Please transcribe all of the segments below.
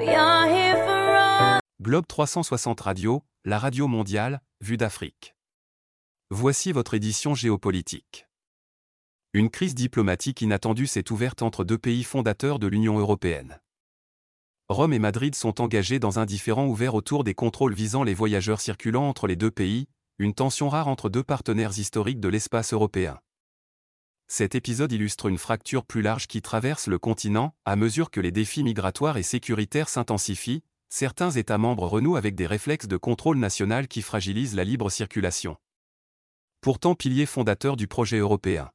Globe 360 Radio, la radio mondiale, vue d'Afrique. Voici votre édition géopolitique. Une crise diplomatique inattendue s'est ouverte entre deux pays fondateurs de l'Union européenne. Rome et Madrid sont engagés dans un différend ouvert autour des contrôles visant les voyageurs circulant entre les deux pays, une tension rare entre deux partenaires historiques de l'espace européen. Cet épisode illustre une fracture plus large qui traverse le continent, à mesure que les défis migratoires et sécuritaires s'intensifient. Certains États membres renouent avec des réflexes de contrôle national qui fragilisent la libre circulation. Pourtant pilier fondateur du projet européen.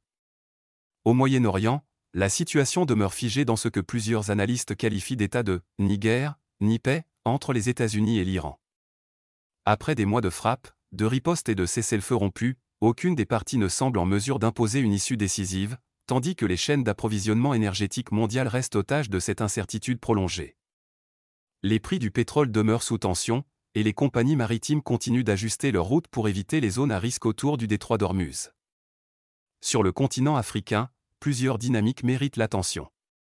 Au Moyen-Orient, la situation demeure figée dans ce que plusieurs analystes qualifient d'état de « ni guerre, ni paix » entre les États-Unis et l'Iran. Après des mois de frappes, de ripostes et de cessez-le-feu rompus, aucune des parties ne semble en mesure d'imposer une issue décisive, tandis que les chaînes d'approvisionnement énergétique mondiales restent otages de cette incertitude prolongée. Les prix du pétrole demeurent sous tension, et les compagnies maritimes continuent d'ajuster leurs routes pour éviter les zones à risque autour du détroit d'Ormuz. Sur le continent africain, plusieurs dynamiques méritent l'attention.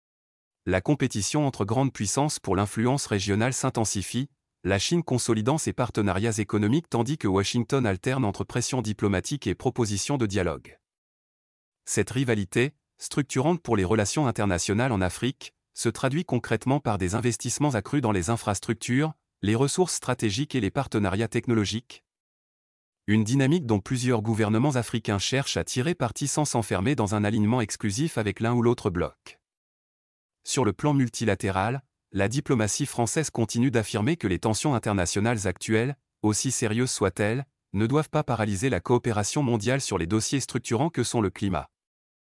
La compétition entre grandes puissances pour l'influence régionale s'intensifie, la Chine consolidant ses partenariats économiques tandis que Washington alterne entre pression diplomatique et propositions de dialogue. Cette rivalité, structurante pour les relations internationales en Afrique, se traduit concrètement par des investissements accrus dans les infrastructures, les ressources stratégiques et les partenariats technologiques. Une dynamique dont plusieurs gouvernements africains cherchent à tirer parti sans s'enfermer dans un alignement exclusif avec l'un ou l'autre bloc. Sur le plan multilatéral, la diplomatie française continue d'affirmer que les tensions internationales actuelles, aussi sérieuses soient-elles, ne doivent pas paralyser la coopération mondiale sur les dossiers structurants que sont le climat,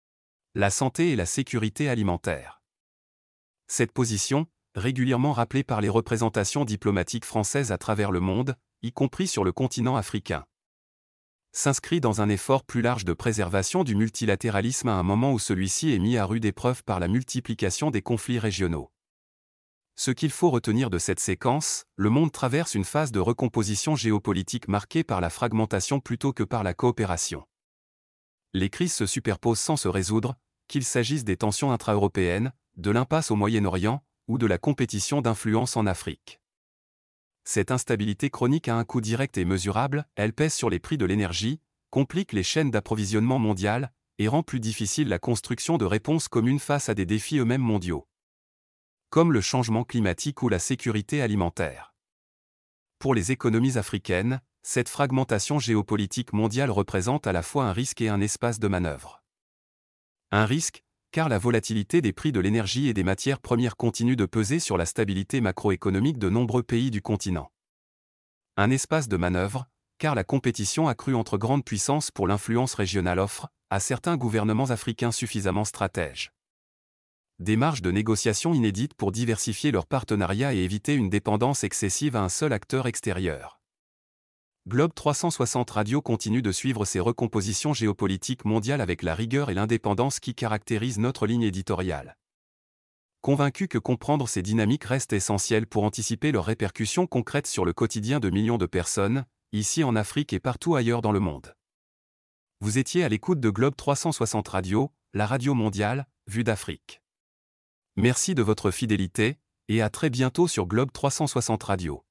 la santé et la sécurité alimentaire. Cette position, régulièrement rappelée par les représentations diplomatiques françaises à travers le monde, y compris sur le continent africain, s'inscrit dans un effort plus large de préservation du multilatéralisme à un moment où celui-ci est mis à rude épreuve par la multiplication des conflits régionaux. Ce qu'il faut retenir de cette séquence, le monde traverse une phase de recomposition géopolitique marquée par la fragmentation plutôt que par la coopération. Les crises se superposent sans se résoudre, qu'il s'agisse des tensions intra-européennes, de l'impasse au Moyen-Orient, ou de la compétition d'influence en Afrique. Cette instabilité chronique a un coût direct et mesurable, elle pèse sur les prix de l'énergie, complique les chaînes d'approvisionnement mondiales, et rend plus difficile la construction de réponses communes face à des défis eux-mêmes mondiaux, comme le changement climatique ou la sécurité alimentaire. Pour les économies africaines, cette fragmentation géopolitique mondiale représente à la fois un risque et un espace de manœuvre. Un risque, car la volatilité des prix de l'énergie et des matières premières continue de peser sur la stabilité macroéconomique de nombreux pays du continent. Un espace de manœuvre, car la compétition accrue entre grandes puissances pour l'influence régionale offre, à certains gouvernements africains suffisamment stratèges, des marges de négociation inédites pour diversifier leurs partenariats et éviter une dépendance excessive à un seul acteur extérieur. Globe 360 Radio continue de suivre ces recompositions géopolitiques mondiales avec la rigueur et l'indépendance qui caractérisent notre ligne éditoriale. Convaincu que comprendre ces dynamiques reste essentiel pour anticiper leurs répercussions concrètes sur le quotidien de millions de personnes, ici en Afrique et partout ailleurs dans le monde. Vous étiez à l'écoute de Globe 360 Radio, la radio mondiale, vue d'Afrique. Merci de votre fidélité, et à très bientôt sur Globe 360 Radio.